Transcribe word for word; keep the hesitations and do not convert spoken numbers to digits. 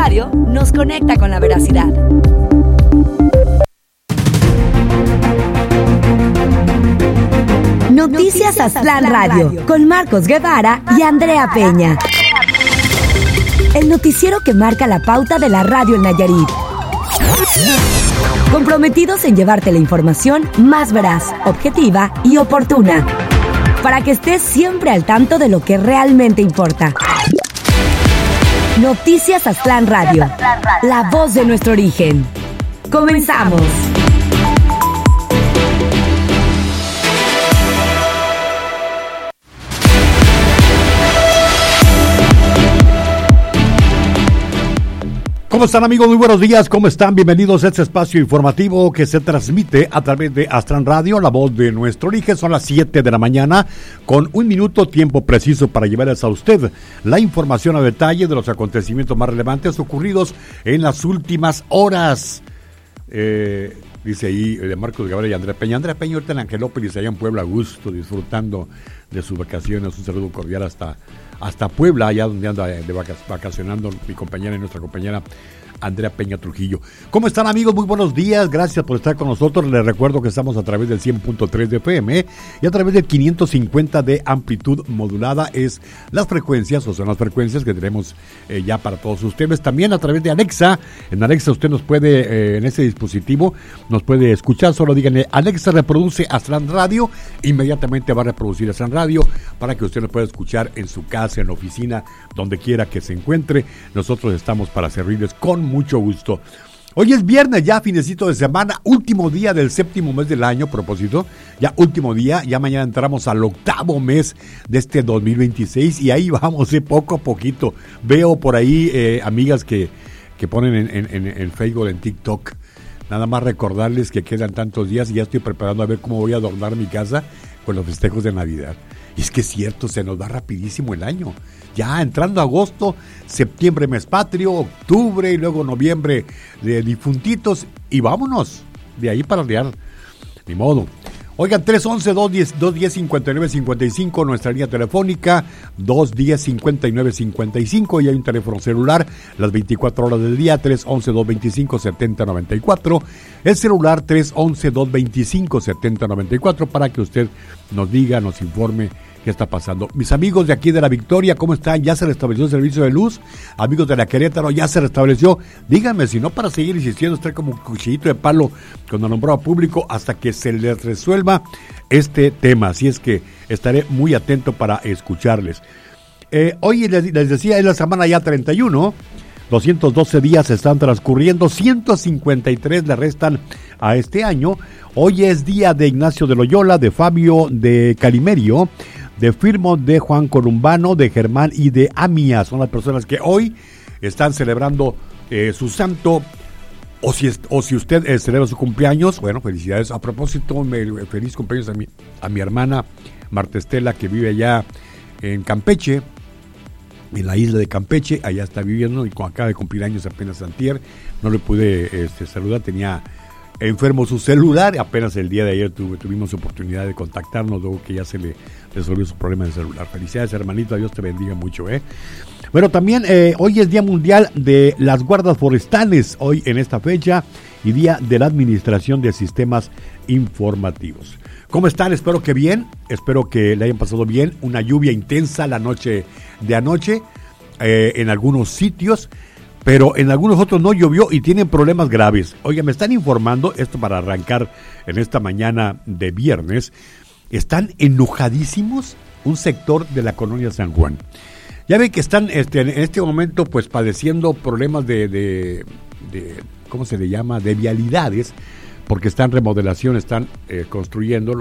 Radio nos conecta con la veracidad. Noticias Aztlán Radio, con Marcos Guevara y Andrea Peña. El noticiero que marca la pauta de la radio en Nayarit. Comprometidos en llevarte la información más veraz, objetiva y oportuna, para que estés siempre al tanto de lo que realmente importa. Noticias Aztlán Radio, la voz de nuestro origen. Comenzamos. ¿Cómo están, amigos? Muy buenos días, ¿cómo están? Bienvenidos a este espacio informativo que se transmite a través de Aztlán Radio, la voz de nuestro origen. Son las siete de la mañana, con un minuto, tiempo preciso para llevarles a usted la información a detalle de los acontecimientos más relevantes ocurridos en las últimas horas. Eh, dice ahí de Marcos Guevara y Andrea Peña. Andrea Peña ahorita en Angelópolis, allá en Puebla, a gusto, disfrutando de sus vacaciones. Un saludo cordial hasta... hasta Puebla, allá donde anda de vacacionando mi compañera y nuestra compañera Andrea Peña Trujillo. ¿Cómo están, amigos? Muy buenos días, gracias por estar con nosotros. Les recuerdo que estamos a través del cien punto tres de F M y a través del quinientos cincuenta de amplitud modulada. Es las frecuencias, o son las frecuencias que tenemos eh, ya para todos ustedes. También a través de Alexa. En Alexa usted nos puede, eh, en ese dispositivo, nos puede escuchar. Solo díganle, Alexa, reproduce Aztlán Radio. Inmediatamente va a reproducir Aztlán Radio para que usted nos pueda escuchar en su casa, en la oficina, donde quiera que se encuentre. Nosotros estamos para servirles con mucho gusto. Hoy es viernes, ya finecito de semana, último día del séptimo mes del año, a propósito, ya último día, ya mañana entramos al octavo mes de este dos mil veintiséis y ahí vamos, eh, poco a poquito. Veo por ahí eh, amigas que, que ponen en, en, en, en Facebook, en TikTok, nada más recordarles que quedan tantos días y ya estoy preparando a ver cómo voy a adornar mi casa con los festejos de Navidad. Y es que es cierto, se nos va rapidísimo el año. Ya entrando agosto, septiembre mes patrio, octubre y luego noviembre de difuntitos y vámonos de ahí para real. Ni modo. Oigan, tres once, dos diez, cincuenta y nueve cincuenta y cinco, nuestra línea telefónica, dos diez, cincuenta y nueve cincuenta y cinco, y hay un teléfono celular, las veinticuatro horas del día, tres once, dos veinticinco, setenta noventa y cuatro, el celular tres once, dos veinticinco, setenta noventa y cuatro, para que usted nos diga, nos informe qué está pasando. Mis amigos de aquí de La Victoria, ¿cómo están? ¿Ya se restableció el servicio de luz? Amigos de la Querétaro, ¿ya se restableció? Díganme, si no, para seguir insistiendo, estar como un cuchillito de palo cuando nombrado público hasta que se les resuelva este tema. Así es que estaré muy atento para escucarles. Eh, hoy les, les decía, es la semana ya treinta y uno, doscientos doce días están transcurriendo, ciento cincuenta y tres le restan a este año. Hoy es día de Ignacio de Loyola, de Fabio de Calimerio, de Firmo, de Juan Columbano, de Germán y de Amia. Son las personas que hoy están celebrando eh, su santo, o si, es, o si usted eh, celebra su cumpleaños, bueno, felicidades. A propósito, me, feliz cumpleaños a mi, a mi hermana Marta Estela, que vive allá en Campeche, en la isla de Campeche. Allá está viviendo y acaba de cumplir años apenas antier. No le pude este, saludar, tenía enfermo su celular. Apenas el día de ayer tuve, tuvimos oportunidad de contactarnos, luego que ya se le resolvió su problema de celular. Felicidades, hermanito, Dios te bendiga mucho, ¿eh? Bueno, también eh, hoy es Día Mundial de las Guardas Forestales, hoy en esta fecha, y Día de la Administración de Sistemas Informativos. ¿Cómo están? Espero que bien, espero que le hayan pasado bien. Una lluvia intensa la noche de anoche eh, en algunos sitios, pero en algunos otros no llovió y tienen problemas graves. Oiga, me están informando, esto para arrancar en esta mañana de viernes, están enojadísimos un sector de la colonia San Juan. Ya ven que están este, en este momento pues padeciendo problemas de, de, de, ¿cómo se le llama?, de vialidades, porque están en remodelación, están eh, construyendo